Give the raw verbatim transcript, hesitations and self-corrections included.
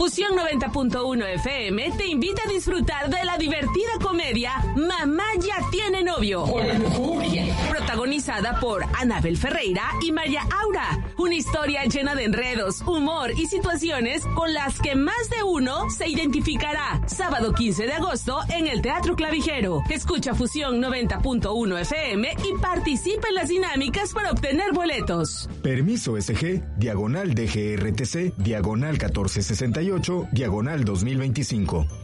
Fusión noventa punto uno F M te invita a disfrutar de la divertida comedia Mamá ya tiene novio. Protagonizada por Anabel Ferreira y María Aura. Una historia llena de enredos, humor y situaciones con las que más de uno se identificará. Sábado quince de agosto en el Teatro Clavijero. Escucha Fusión noventa punto uno F M y participa en las dinámicas para obtener boletos. Permiso S G, diagonal D G R T C, diagonal catorce sesenta y ocho, diagonal dos mil veinticinco.